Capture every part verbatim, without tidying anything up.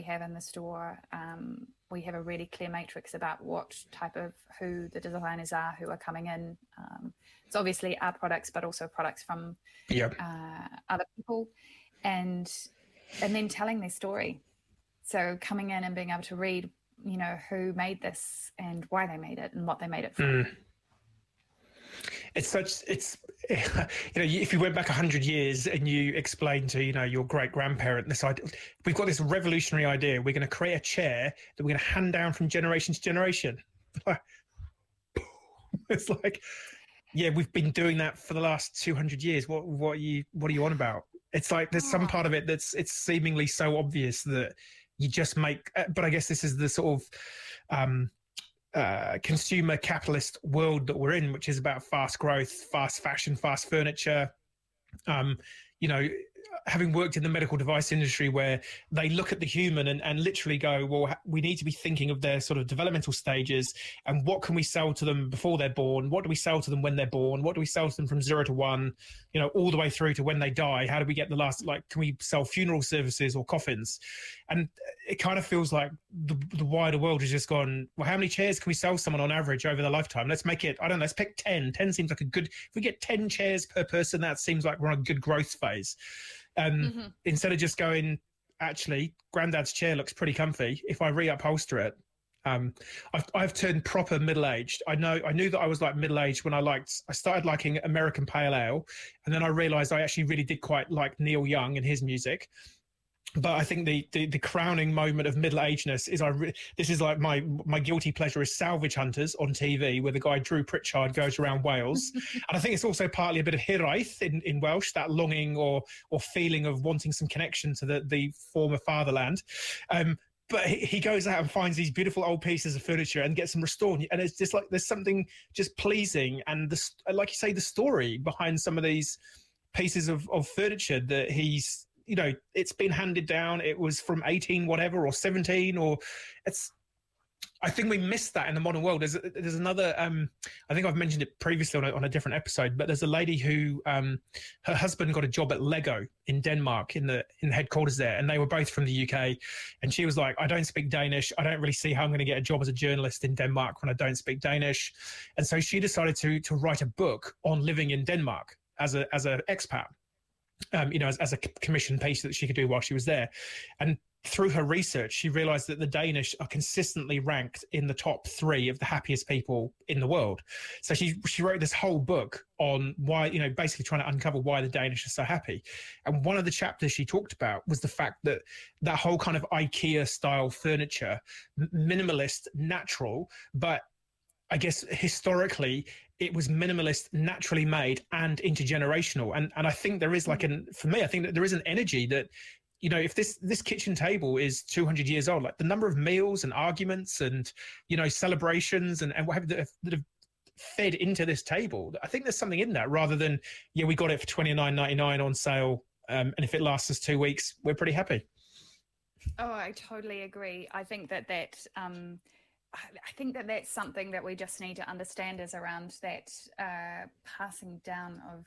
have in the store, um, we have a really clear matrix about what type of, who the designers are who are coming in. Um, it's obviously our products, but also products from yep. uh, other people, and and then telling their story. So coming in and being able to read, you know, who made this and why they made it and what they made it from. Mm. It's such, it's, you know, if you went back a hundred years and you explained to, you know, your great grandparent this idea, we've got this revolutionary idea. We're going to create a chair that we're going to hand down from generation to generation. It's like, yeah, we've been doing that for the last two hundred years. What, what are you, what are you on about? It's like, there's some part of it that's, it's seemingly so obvious that you just make, but I guess this is the sort of, um, Uh, consumer capitalist world that we're in, which is about fast growth, fast fashion, fast furniture. Um, you know, having worked in the medical device industry where they look at the human and, and literally go, well, we need to be thinking of their sort of developmental stages and what can we sell to them before they're born? What do we sell to them when they're born? What do we sell to them from zero to one, you know, all the way through to when they die? How do we get the last, like, can we sell funeral services or coffins? And it kind of feels like the, the wider world has just gone, well, how many chairs can we sell someone on average over their lifetime? Let's make it, I don't know, let's pick ten. ten seems like a good, if we get ten chairs per person, that seems like we're on a good growth phase. Um, mm-hmm. Instead of just going, actually, Granddad's chair looks pretty comfy. If I reupholster it, um, I've, I've turned proper middle-aged. I know, I knew that I was like middle-aged when I liked, I started liking American Pale Ale, and then I realized I actually really did quite like Neil Young and his music. But I think the, the, the crowning moment of middle-agedness is I re- this is like my my guilty pleasure is Salvage Hunters on T V, where the guy Drew Pritchard goes around Wales. And I think it's also partly a bit of hiraeth in, in Welsh, that longing or or feeling of wanting some connection to the, the former fatherland. Um, but he, he goes out and finds these beautiful old pieces of furniture and gets them restored. And it's just like there's something just pleasing. And the, like you say, the story behind some of these pieces of, of furniture that he's, you know, it's been handed down. It was from eighteen whatever or seventeen, or it's, I think we missed that in the modern world. There's there's another, um, I think I've mentioned it previously on a, on a different episode, but there's a lady who, um, her husband got a job at Lego in Denmark in the in the headquarters there, and they were both from the U K. And she was like, I don't speak Danish. I don't really see how I'm going to get a job as a journalist in Denmark when I don't speak Danish. And so she decided to to write a book on living in Denmark as a as an expat. Um, you know, as, as a commissioned piece that she could do while she was there. And through her research, she realized that the Danish are consistently ranked in the top three of the happiest people in the world. So she she wrote this whole book on why, you know, basically trying to uncover why the Danish are so happy. And one of the chapters she talked about was the fact that that whole kind of IKEA style furniture, minimalist, natural, but I guess historically it was minimalist, naturally made, and intergenerational. And and I think there is like an, for me, I think that there is an energy that, you know, if this this kitchen table is two hundred years old, like the number of meals and arguments and, you know, celebrations and, and what have that have, that have fed into this table, I think there's something in that rather than, yeah, we got it for twenty-nine ninety-nine on sale. Um, and if it lasts us two weeks, we're pretty happy. Oh, I totally agree. I think that that, um, I think that that's something that we just need to understand is around that uh, passing down of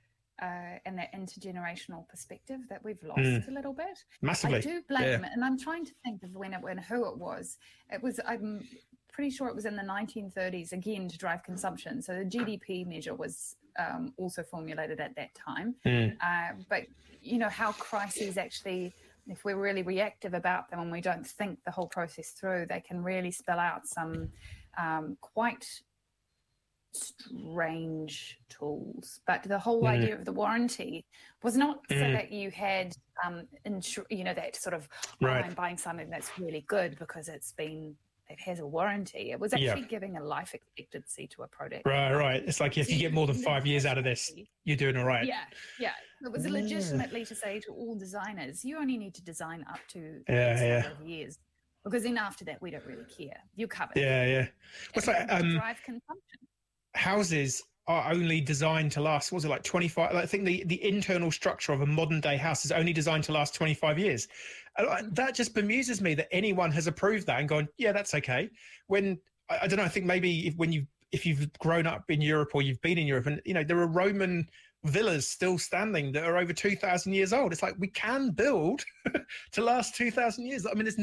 uh, and that intergenerational perspective that we've lost mm. a little bit. Massively. I do blame yeah. it, and I'm trying to think of when it, when who it was. It was I'm pretty sure it was in the nineteen thirties again to drive consumption. So the G D P measure was um, also formulated at that time. Mm. Uh, but you know how crises actually, if we're really reactive about them and we don't think the whole process through, they can really spell out some um, quite strange tools. But the whole mm. idea of the warranty was not mm. so that you had, um, insur- you know, that sort of, oh, right. I'm buying something that's really good because it's been, it has a warranty. It was actually yeah. giving a life expectancy to a product. Right, right. It's like if you get more than five years out of this, you're doing all right. Yeah, yeah. It was legitimately to say to all designers, you only need to design up to yeah, yeah. number of years, because then after that, we don't really care. You're covered. Yeah, yeah. What's like um, drive consumption. Houses are only designed to last, what was it, like twenty-five? I think the, the internal structure of a modern day house is only designed to last twenty-five years. And that just bemuses me that anyone has approved that and gone, yeah, that's okay. When, I, I don't know, I think maybe if, when you, if you've grown up in Europe or you've been in Europe and, you know, there are Roman villas still standing that are over two thousand years old. It's like, we can build to last two thousand years. I mean, there's